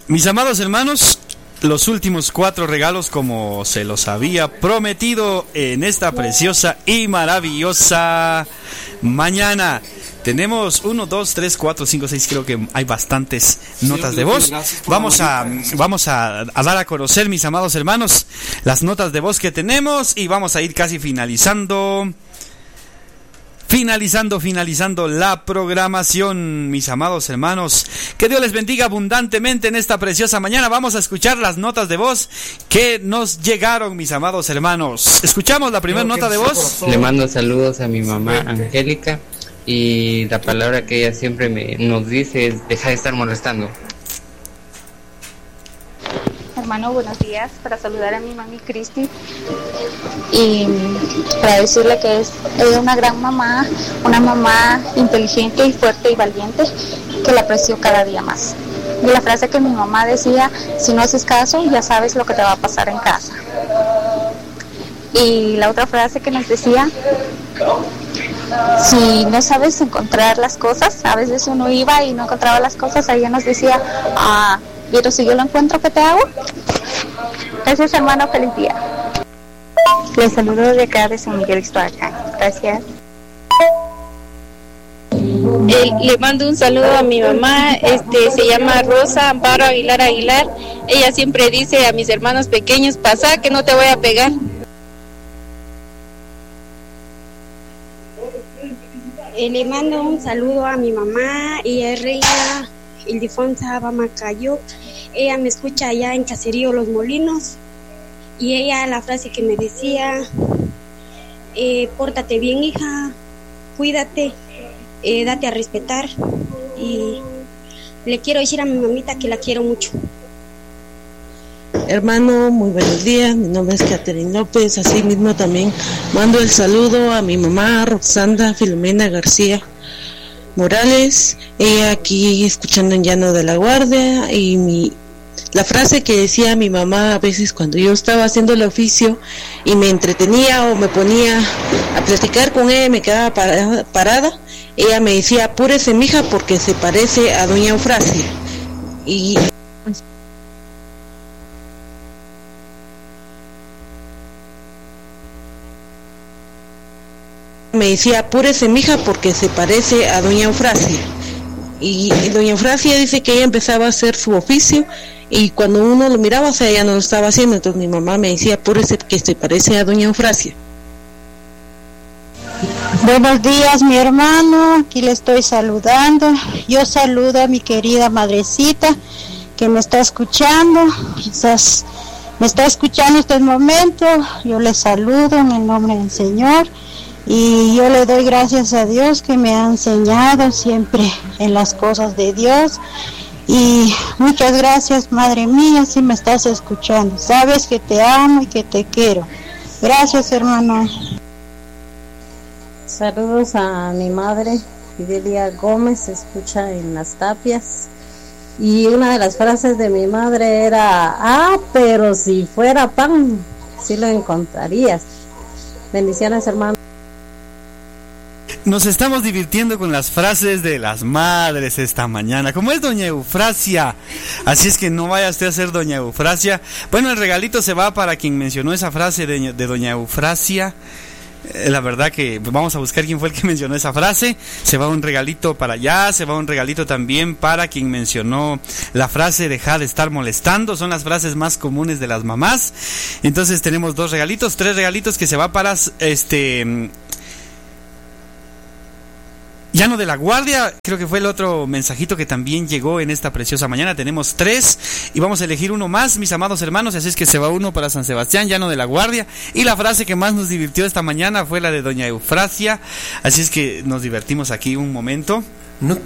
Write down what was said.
Mis amados hermanos, los últimos 4 regalos como se los había prometido en esta preciosa y maravillosa mañana. Tenemos 1, 2, 3, 4, 5, 6, creo que hay bastantes notas de voz. Vamos a dar a conocer, mis amados hermanos, las notas de voz que tenemos y vamos a ir casi finalizando la programación, mis amados hermanos. Que Dios les bendiga abundantemente en esta preciosa mañana. Vamos a escuchar las notas de voz que nos llegaron, mis amados hermanos. Escuchamos la primera nota de voz. Le mando saludos a mi mamá Angélica y la palabra que ella siempre nos dice es: deja de estar molestando. Hermano, buenos días. Para saludar a mi mami Cristi y para decirle que es una gran mamá, una mamá inteligente y fuerte y valiente, que la aprecio cada día más. Y la frase que mi mamá decía: si no haces caso, ya sabes lo que te va a pasar en casa. Y la otra frase que nos decía: si no sabes encontrar las cosas, a veces uno iba y no encontraba las cosas, ella nos decía: pero si yo lo encuentro, ¿qué te hago? Gracias, hermano, feliz día. Les saludo de acá de San Miguel Ixtoacán. Gracias. Le mando un saludo a mi mamá, se llama Rosa Amparo Aguilar. Ella siempre dice a mis hermanos pequeños: pasa que no te voy a pegar. Le mando un saludo a mi mamá y a Reina Ildefonsa Bamacayo. Ella me escucha allá en Caserío Los Molinos y ella la frase que me decía: pórtate bien, hija, cuídate, date a respetar. Y le quiero decir a mi mamita que la quiero mucho. Hermano, muy buenos días, mi nombre es Catherine López. Así mismo también mando el saludo a mi mamá Roxanda Filomena García Morales, ella aquí escuchando en Llano de la Guardia. Y la frase que decía mi mamá a veces cuando yo estaba haciendo el oficio y me entretenía o me ponía a platicar con ella, me quedaba parada, ella me decía: apúrese, mija, porque se parece a doña Eufrasia. Y me decía: apúrese, mija, porque se parece a doña Eufrasia. Y doña Eufrasia dice que ella empezaba a hacer su oficio y cuando uno lo miraba, o sea, ella no lo estaba haciendo. Entonces mi mamá me decía: apúrese, que se parece a doña Eufrasia. Buenos días, mi hermano, aquí le estoy saludando. Yo saludo a mi querida madrecita que me está escuchando. Quizás me está escuchando en este momento. Yo le saludo en el nombre del Señor. Y yo le doy gracias a Dios que me ha enseñado siempre en las cosas de Dios. Y muchas gracias, madre mía, si me estás escuchando. Sabes que te amo y que te quiero. Gracias, hermano. Saludos a mi madre, Fidelia Gómez, se escucha en Las Tapias. Y una de las frases de mi madre era: pero si fuera pan, sí lo encontrarías. Bendiciones, hermano. Nos estamos divirtiendo con las frases de las madres esta mañana, como es doña Eufrasia. Así es que no vaya usted a ser doña Eufrasia. Bueno, el regalito se va para quien mencionó esa frase de doña Eufrasia. La verdad que vamos a buscar quién fue el que mencionó esa frase. Se va un regalito para allá, se va un regalito también para quien mencionó la frase: deja de estar molestando. Son las frases más comunes de las mamás. Entonces tenemos 3 regalitos que se va para Llano de la Guardia, creo que fue el otro mensajito que también llegó en esta preciosa mañana. Tenemos 3 y vamos a elegir uno más, mis amados hermanos. Así es que se va uno para San Sebastián, Llano de la Guardia. Y la frase que más nos divirtió esta mañana fue la de doña Eufrasia. Así es que nos divertimos aquí un momento. No